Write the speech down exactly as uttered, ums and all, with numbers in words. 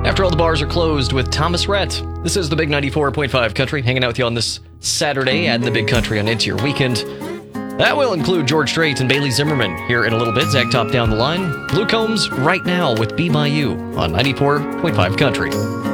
After all the bars are closed with Thomas Rhett. This is the Big ninety-four point five Country, hanging out with you on this Saturday at the Big Country on Into Your Weekend. That will include George Strait and Bailey Zimmerman here in a little bit. Zach Top down the line. Luke Combs right now with Be My You on ninety-four point five Country.